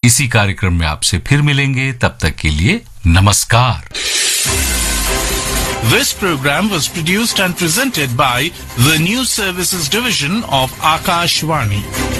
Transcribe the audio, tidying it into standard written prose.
इसी कार्यक्रम में आपसे फिर मिलेंगे, तब तक के लिए नमस्कार। This program was produced and presented by the News Services Division of Akashvani.